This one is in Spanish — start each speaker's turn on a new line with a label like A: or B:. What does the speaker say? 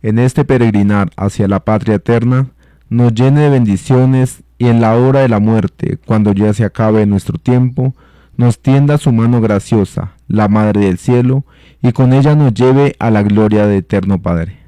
A: en este peregrinar hacia la patria eterna, nos llene de bendiciones y en la hora de la muerte, cuando ya se acabe nuestro tiempo, nos tienda su mano graciosa, la Madre del Cielo, y con ella nos lleve a la gloria de Eterno Padre.